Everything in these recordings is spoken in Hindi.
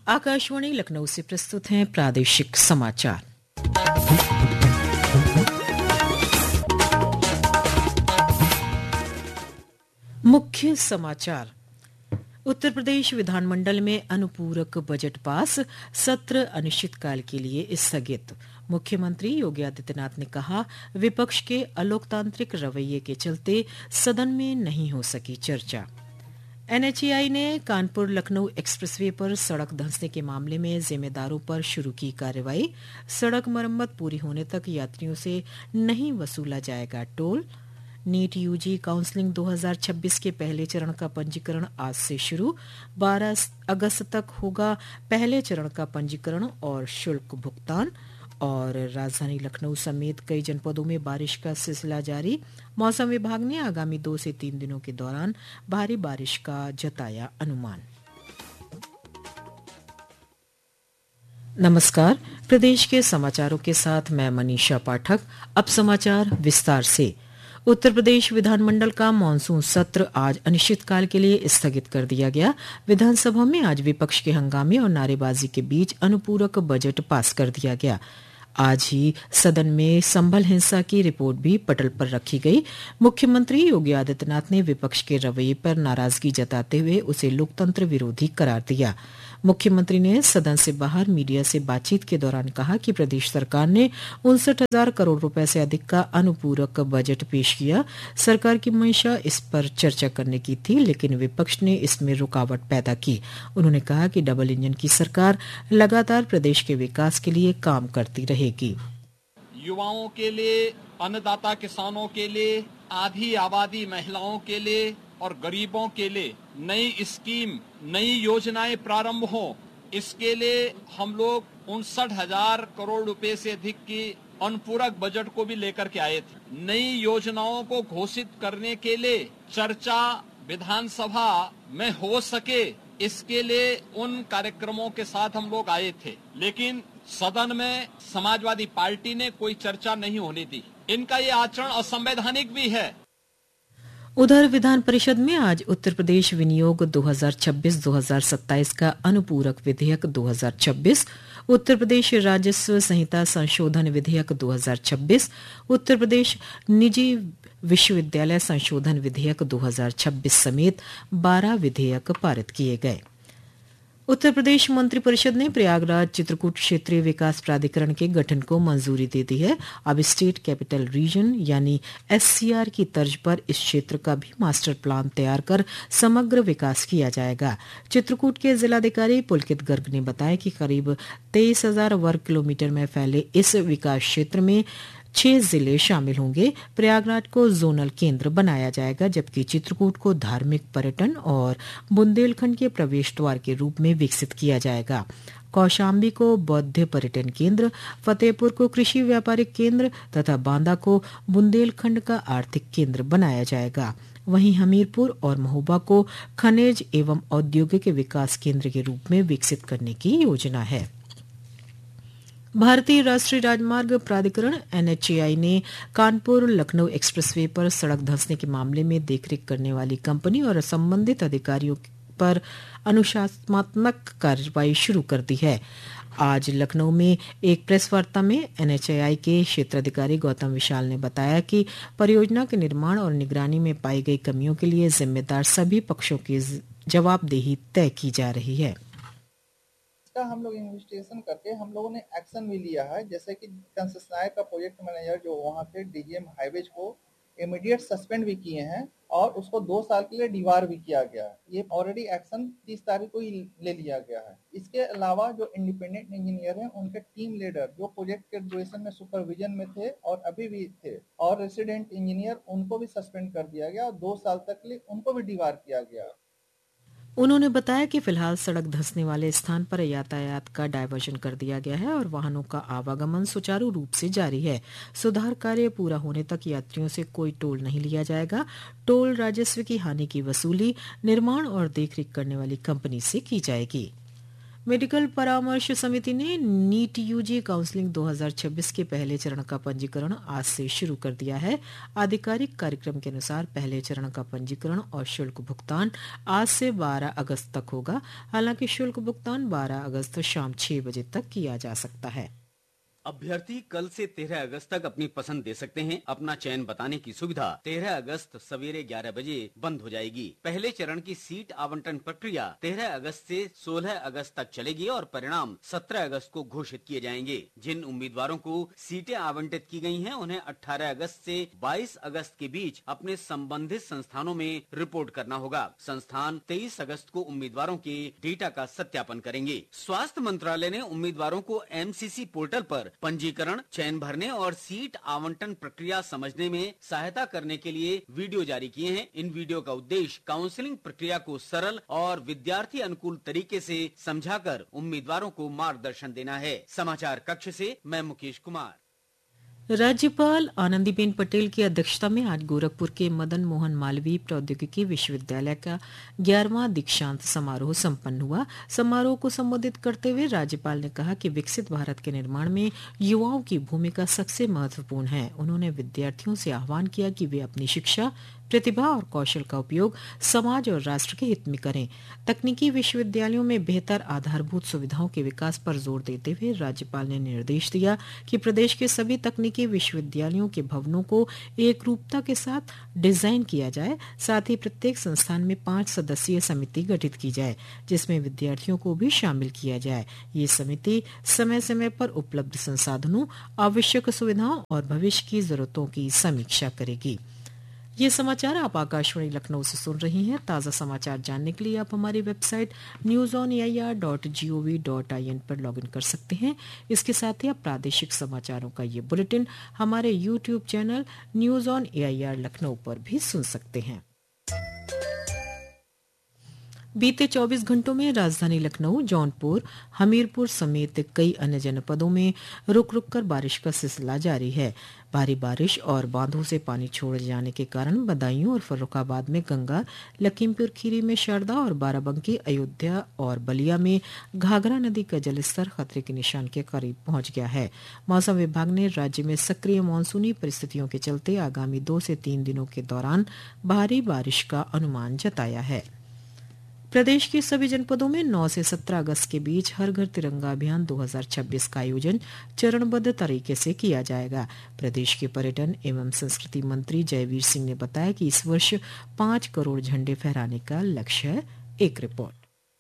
आकाशवाणी लखनऊ से प्रस्तुत हैं प्रादेशिक समाचार। मुख्य समाचार। उत्तर प्रदेश विधानमंडल में अनुपूरक बजट पास, सत्र अनिश्चितकाल के लिए स्थगित। मुख्यमंत्री योगी आदित्यनाथ ने कहा, विपक्ष के अलोकतांत्रिक रवैये के चलते सदन में नहीं हो सकी चर्चा। एनएचएआई ने कानपुर लखनऊ एक्सप्रेसवे पर सड़क धंसने के मामले में जिम्मेदारों पर शुरू की कार्रवाई। सड़क मरम्मत पूरी होने तक यात्रियों से नहीं वसूला जाएगा टोल। नीट यूजी काउंसलिंग 2026 के पहले चरण का पंजीकरण आज से शुरू। 12 अगस्त तक होगा पहले चरण का पंजीकरण और शुल्क भुगतान। और राजधानी लखनऊ समेत कई जनपदों में बारिश का सिलसिला जारी। मौसम विभाग ने आगामी 2 से 3 दिनों के दौरान भारी बारिश का जताया अनुमान। नमस्कार, प्रदेश के समाचारों के साथ मैं मनीषा पाठक। अब समाचार विस्तार से। उत्तर प्रदेश विधानमंडल का मानसून सत्र आज अनिश्चितकाल के लिए स्थगित कर दिया गया। विधानसभा में आज विपक्ष के हंगामे और नारेबाजी के बीच अनुपूरक बजट पास कर दिया गया। आज ही सदन में संभल हिंसा की रिपोर्ट भी पटल पर रखी गई। मुख्यमंत्री योगी आदित्यनाथ ने विपक्ष के रवैये पर नाराजगी जताते हुए उसे लोकतंत्र विरोधी करार दिया। मुख्यमंत्री ने सदन से बाहर मीडिया से बातचीत के दौरान कहा कि प्रदेश सरकार ने 59,000 करोड़ रुपए से अधिक का अनुपूरक बजट पेश किया। सरकार की मंशा इस पर चर्चा करने की थी, लेकिन विपक्ष ने इसमें रुकावट पैदा की। उन्होंने कहा कि डबल इंजन की सरकार लगातार प्रदेश के विकास के लिए काम करती रहेगी। युवाओं के लिए, अन्नदाता किसानों के लिए, आधी आबादी महिलाओं के लिए और गरीबों के लिए नई स्कीम, नई योजनाएं प्रारंभ हो, इसके लिए हम लोग 59,000 करोड़ रुपए से अधिक की अनुपूरक बजट को भी लेकर के आए थे। नई योजनाओं को घोषित करने के लिए चर्चा विधानसभा में हो सके, इसके लिए उन कार्यक्रमों के साथ हम लोग आए थे, लेकिन सदन में समाजवादी पार्टी ने कोई चर्चा नहीं होने दी। इनका ये आचरण असंवैधानिक भी है। उधर विधान परिषद में आज उत्तर प्रदेश विनियोग 2026-2027 का अनुपूरक विधेयक 2026, उत्तर प्रदेश राजस्व संहिता संशोधन विधेयक 2026, उत्तर प्रदेश निजी विश्वविद्यालय संशोधन विधेयक 2026 समेत 12 विधेयक पारित किए गए। उत्तर प्रदेश मंत्रिपरिषद ने प्रयागराज चित्रकूट क्षेत्रीय विकास प्राधिकरण के गठन को मंजूरी दे दी है। अब स्टेट कैपिटल रीजन यानी SCR की तर्ज पर इस क्षेत्र का भी मास्टर प्लान तैयार कर समग्र विकास किया जाएगा। चित्रकूट के जिलाधिकारी पुलकित गर्ग ने बताया कि करीब 23,000 वर्ग किलोमीटर में फैले इस विकास क्षेत्र में 6 जिले शामिल होंगे। प्रयागराज को जोनल केंद्र बनाया जाएगा, जबकि चित्रकूट को धार्मिक, पर्यटन और बुंदेलखंड के प्रवेश द्वार के रूप में विकसित किया जाएगा। कौशाम्बी को बौद्ध पर्यटन केंद्र, फतेहपुर को कृषि व्यापारिक केंद्र तथा बांदा को बुंदेलखंड का आर्थिक केंद्र बनाया जाएगा। वहीं हमीरपुर और महोबा को खनिज एवं औद्योगिक विकास केंद्र के रूप में विकसित करने की योजना है। भारतीय राष्ट्रीय राजमार्ग प्राधिकरण NHAI ने कानपुर लखनऊ एक्सप्रेसवे पर सड़क धंसने के मामले में देखरेख करने वाली कंपनी और संबंधित अधिकारियों पर अनुशासनात्मक कार्रवाई शुरू कर दी है। आज लखनऊ में एक प्रेस वार्ता में NHAI के क्षेत्राधिकारी गौतम विशाल ने बताया कि परियोजना के निर्माण और निगरानी में पाई गई कमियों के लिए जिम्मेदार सभी पक्षों की जवाबदेही तय की जा रही है। का हम लोग इन्वेस्टिगेशन करके हम लोगों ने एक्शन भी लिया है, जैसे कि कंसेशनर का प्रोजेक्ट मैनेजर जो वहाँ थे DGM हाईवेज को इमीडिएट सस्पेंड भी किए हैं और उसको 2 साल के लिए डिवार भी किया गया है। ये ऑलरेडी एक्शन 30 तारीख को ही ले लिया गया है। इसके अलावा जो इंडिपेंडेंट इंजीनियर हैं, उनके टीम लीडर जो प्रोजेक्ट के ड्यूरेशन में सुपरविजन में थे और अभी भी थे, और रेसिडेंट इंजीनियर, उनको भी सस्पेंड कर दिया गया और 2 साल तक के लिए उनको भी डिवार किया गया। उन्होंने बताया कि फिलहाल सड़क धंसने वाले स्थान पर यातायात का डायवर्जन कर दिया गया है और वाहनों का आवागमन सुचारू रूप से जारी है। सुधार कार्य पूरा होने तक यात्रियों से कोई टोल नहीं लिया जाएगा। टोल राजस्व की हानि की वसूली निर्माण और देखरेख करने वाली कंपनी से की जाएगी। मेडिकल परामर्श समिति ने नीट यूजी काउंसलिंग 2026 के पहले चरण का पंजीकरण आज से शुरू कर दिया है। आधिकारिक कार्यक्रम के अनुसार पहले चरण का पंजीकरण और शुल्क भुगतान आज से 12 अगस्त तक होगा। हालांकि शुल्क भुगतान 12 अगस्त शाम 6 बजे तक किया जा सकता है। अभ्यर्थी कल से 13 अगस्त तक अपनी पसंद दे सकते हैं। अपना चयन बताने की सुविधा 13 अगस्त सवेरे 11 बजे बंद हो जाएगी। पहले चरण की सीट आवंटन प्रक्रिया 13 अगस्त से 16 अगस्त तक चलेगी और परिणाम 17 अगस्त को घोषित किए जाएंगे। जिन उम्मीदवारों को सीटें आवंटित की गई हैं, उन्हें 18 अगस्त से 22 अगस्त के बीच अपने संबंधित संस्थानों में रिपोर्ट करना होगा। संस्थान 23 अगस्त को उम्मीदवारों के डेटा का सत्यापन करेंगे। स्वास्थ्य मंत्रालय ने उम्मीदवारों को MCC पोर्टल पर पंजीकरण, चयन भरने और सीट आवंटन प्रक्रिया समझने में सहायता करने के लिए वीडियो जारी किए हैं। इन वीडियो का उद्देश्य काउंसलिंग प्रक्रिया को सरल और विद्यार्थी अनुकूल तरीके से समझाकर उम्मीदवारों को मार्गदर्शन देना है। समाचार कक्ष से मैं मुकेश कुमार। राज्यपाल आनंदीबेन पटेल की अध्यक्षता में आज गोरखपुर के मदन मोहन मालवीय प्रौद्योगिकी विश्वविद्यालय का 11वां दीक्षांत समारोह संपन्न हुआ। समारोह को संबोधित करते हुए राज्यपाल ने कहा कि विकसित भारत के निर्माण में युवाओं की भूमिका सबसे महत्वपूर्ण है। उन्होंने विद्यार्थियों से आह्वान किया कि वे अपनी शिक्षा, प्रतिभा और कौशल का उपयोग समाज और राष्ट्र के हित में करें। तकनीकी विश्वविद्यालयों में बेहतर आधारभूत सुविधाओं के विकास पर जोर देते हुए राज्यपाल ने निर्देश दिया कि प्रदेश के सभी तकनीकी विश्वविद्यालयों के भवनों को एक रूपता के साथ डिजाइन किया जाए। साथ ही प्रत्येक संस्थान में 5 सदस्यीय समिति गठित की जाए, जिसमें विद्यार्थियों को भी शामिल किया जाए। ये समिति समय समय पर उपलब्ध संसाधनों, आवश्यक सुविधाओं और भविष्य की जरूरतों की समीक्षा करेगी। ये समाचार आप आकाशवाणी लखनऊ से सुन रही हैं। ताज़ा समाचार जानने के लिए आप हमारी वेबसाइट newsonair.gov.in पर लॉगिन कर सकते हैं। इसके साथ ही आप प्रादेशिक समाचारों का ये बुलेटिन हमारे YouTube channel news on AIR Lucknow पर भी सुन सकते हैं। बीते 24 घंटों में राजधानी लखनऊ, जौनपुर, हमीरपुर समेत कई अन्य जनपदों में रुक रुक कर बारिश का सिलसिला जारी है। भारी बारिश और बांधों से पानी छोड़े जाने के कारण बदायूं और फर्रुखाबाद में गंगा, लखीमपुर खीरी में शारदा और बाराबंकी, अयोध्या और बलिया में घाघरा नदी का जलस्तर खतरे के निशान के करीब पहुंच गया है। मौसम विभाग ने राज्य में सक्रिय मानसूनी परिस्थितियों के चलते आगामी 2 से 3 दिनों के दौरान भारी बारिश का अनुमान जताया है। प्रदेश के सभी जनपदों में 9 से 17 अगस्त के बीच हर घर तिरंगा अभियान 2026 का आयोजन चरणबद्ध तरीके से किया जाएगा। प्रदेश के पर्यटन एवं संस्कृति मंत्री जयवीर सिंह ने बताया कि इस वर्ष 5 करोड़ झंडे फहराने का लक्ष्य है। एक रिपोर्ट।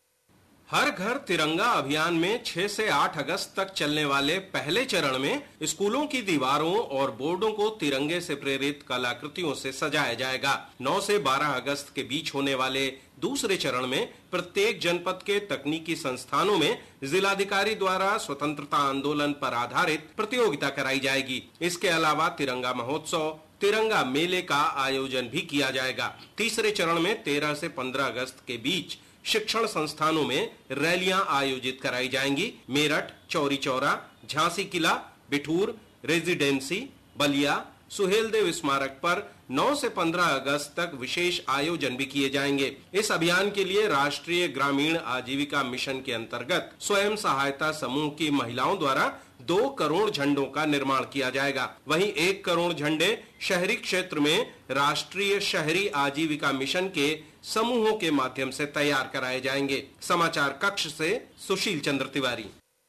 हर घर तिरंगा अभियान में 6 से 8 अगस्त तक चलने वाले पहले चरण में स्कूलों की दीवारों और बोर्डों को तिरंगे से प्रेरित कलाकृतियों से सजाया जाएगा। 9 से 12 अगस्त के बीच होने वाले दूसरे चरण में प्रत्येक जनपद के तकनीकी संस्थानों में जिलाधिकारी द्वारा स्वतंत्रता आंदोलन पर आधारित प्रतियोगिता कराई जाएगी। इसके अलावा तिरंगा महोत्सव, तिरंगा मेले का आयोजन भी किया जाएगा। तीसरे चरण में 13 से 15 अगस्त के बीच शिक्षण संस्थानों में रैलियां आयोजित कराई जाएंगी। मेरठ, चौरी चौरा, झांसी किला, बिठूर, रेजिडेंसी, बलिया, सुहेलदेव स्मारक पर 9 से 15 अगस्त तक विशेष आयोजन भी किए जाएंगे। इस अभियान के लिए राष्ट्रीय ग्रामीण आजीविका मिशन के अंतर्गत स्वयं सहायता समूह की महिलाओं द्वारा 2 करोड़ झंडों का निर्माण किया जाएगा। वहीं 1 करोड़ झंडे शहरी क्षेत्र में राष्ट्रीय शहरी आजीविका मिशन के समूहों के माध्यम से तैयार कराए जाएंगे। समाचार कक्ष से सुशील चंद्र तिवारी।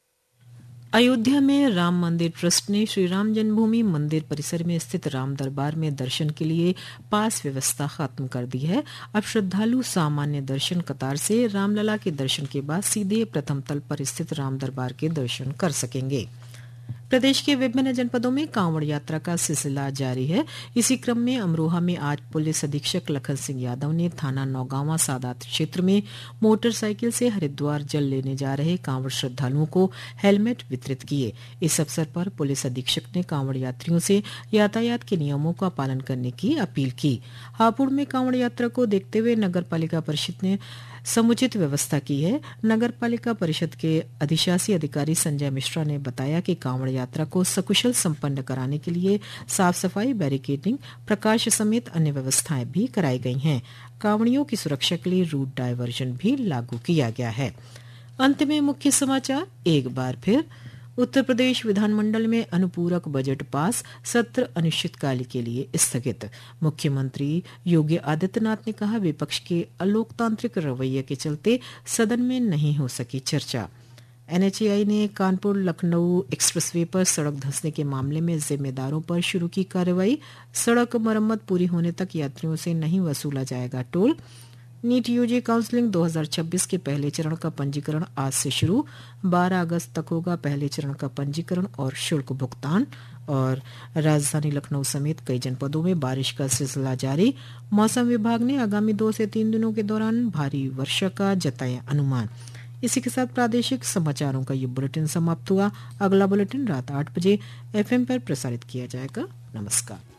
अयोध्या में राम मंदिर ट्रस्ट ने श्री राम जन्मभूमि मंदिर परिसर में स्थित राम दरबार में दर्शन के लिए पास व्यवस्था खत्म कर दी है। अब श्रद्धालु सामान्य दर्शन कतार से रामलला के दर्शन के बाद सीधे प्रथम तल पर स्थित राम दरबार के दर्शन कर सकेंगे। प्रदेश के विभिन्न जनपदों में कांवड़ यात्रा का सिलसिला जारी है। इसी क्रम में अमरोहा में आज पुलिस अधीक्षक लखन सिंह यादव ने थाना नौगांवा सादात क्षेत्र में मोटरसाइकिल से हरिद्वार जल लेने जा रहे कांवड़ श्रद्धालुओं को हेलमेट वितरित किए। इस अवसर पर पुलिस अधीक्षक ने कांवड़ यात्रियों से यातायात के नियमों का पालन करने की अपील की। हापुड़ में कांवड़ यात्रा को देखते हुए नगर पालिका परिषद ने समुचित व्यवस्था की है। नगर पालिका परिषद के अधिशासी अधिकारी संजय मिश्रा ने बताया कि कांवड़ यात्रा को सकुशल संपन्न कराने के लिए साफ सफाई, बैरिकेडिंग, प्रकाश समेत अन्य व्यवस्थाएं भी कराई गई हैं। कांवड़ियों की सुरक्षा के लिए रूट डायवर्जन भी लागू किया गया है। अंत में मुख्य समाचार एक बार फिर। उत्तर प्रदेश विधानमंडल में अनुपूरक बजट पास, सत्र अनिश्चितकाल के लिए स्थगित। मुख्यमंत्री योगी आदित्यनाथ ने कहा, विपक्ष के अलोकतांत्रिक रवैये के चलते सदन में नहीं हो सकी चर्चा। एनएचएआई ने कानपुर लखनऊ एक्सप्रेसवे पर सड़क धंसने के मामले में जिम्मेदारों पर शुरू की कार्रवाई। सड़क मरम्मत पूरी होने तक यात्रियों से नहीं वसूला जाएगा टोल। नीट यूजी काउंसलिंग 2026 के पहले चरण का पंजीकरण आज से शुरू। 12 अगस्त तक होगा पहले चरण का पंजीकरण और शुल्क भुगतान। और राजधानी लखनऊ समेत कई जनपदों में बारिश का सिलसिला जारी। मौसम विभाग ने आगामी 2 से 3 दिनों के दौरान भारी वर्षा का जताया अनुमान। इसी के साथ प्रादेशिक समाचारों का ये बुलेटिन समाप्त हुआ। अगला बुलेटिन रात 8 बजे FM पर प्रसारित किया जाएगा। नमस्कार।